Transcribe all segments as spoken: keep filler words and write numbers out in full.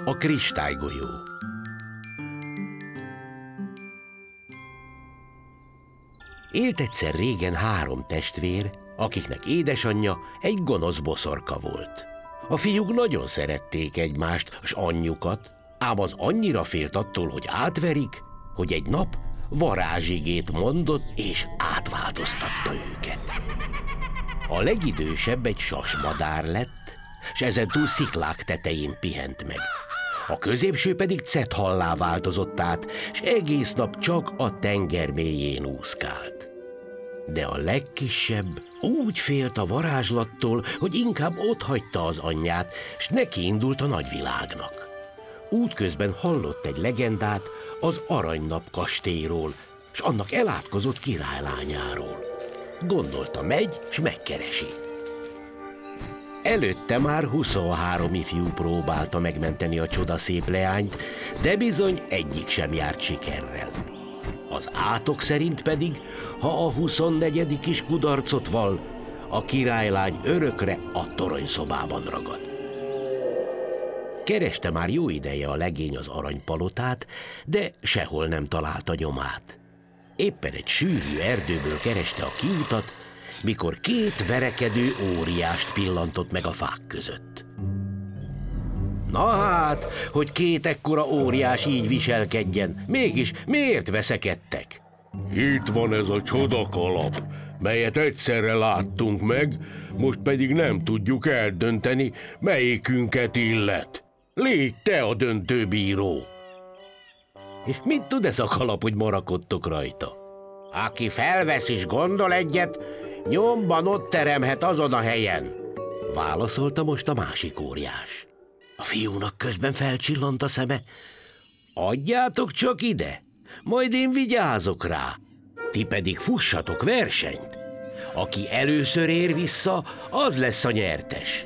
A kristálygolyó. Élt egyszer régen három testvér, akiknek édesanyja egy gonosz boszorka volt. A fiúk nagyon szerették egymást, s anyjukat, ám az annyira félt attól, hogy átverik, hogy egy nap varázsigét mondott, és átváltoztatta őket. A legidősebb egy sasmadár lett, s ezentúl sziklák tetején pihent meg. A középső pedig cethallá változott át, s egész nap csak a tenger mélyén úszkált. De a legkisebb úgy félt a varázslattól, hogy inkább otthagyta az anyját, s neki indult a nagyvilágnak. Útközben hallott egy legendát az Aranynap kastélyról, s annak elátkozott királylányáról. Gondolta, megy, s megkeresi. Előtte már huszonhárom ifjú próbálta megmenteni a csodaszép leányt, de bizony egyik sem járt sikerrel. Az átok szerint pedig, ha a huszonnegyedik is kudarcot vall, a királylány örökre a toronyszobában ragad. Kereste már jó ideje a legény az aranypalotát, de sehol nem találta nyomát. Éppen egy sűrű erdőből kereste a kiutat, mikor két verekedő óriást pillantott meg a fák között. Na hát, hogy két ekkora óriás így viselkedjen, mégis miért veszekedtek? Itt van ez a csodakalap, melyet egyszerre láttunk meg, most pedig nem tudjuk eldönteni, melyikünket illet. Légy te a döntőbíró. És mit tud ez a kalap, hogy marakodtok rajta? Aki felvesz és gondol egyet, nyomban ott teremhet azon a helyen, válaszolta most a másik óriás. A fiúnak közben felcsillant a szeme. Adjátok csak ide, majd én vigyázok rá. Ti pedig fussatok versenyt. Aki először ér vissza, az lesz a nyertes.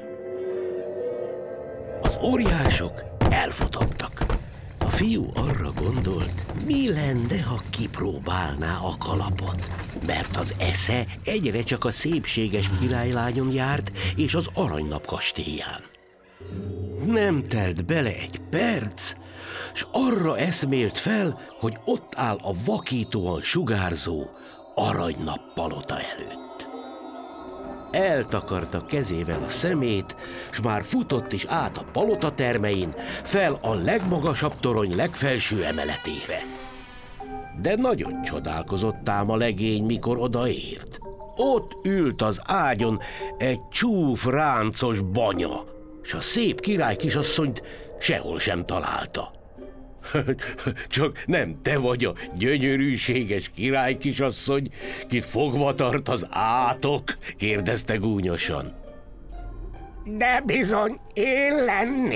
Az óriások elfutottak. A fiú arra gondolt, mi lenne, ha kipróbálná a kalapot, mert az esze egyre csak a szépséges királylányon járt és az Aranynap kastélyán. Nem telt bele egy perc, s arra eszmélt fel, hogy ott áll a vakítóan sugárzó Aranynap palota előtt. Eltakarta kezével a szemét, s már futott is át a palota termein, fel a legmagasabb torony legfelső emeletére. De nagyon csodálkozott ám a legény, mikor odaért. Ott ült az ágyon egy csúf ráncos banya, s a szép király kisasszonyt sehol sem találta. Csak nem te vagy a gyönyörűséges király kisasszony, kit fogva tart az átok? Kérdezte gúnyosan. de bizony én lennék.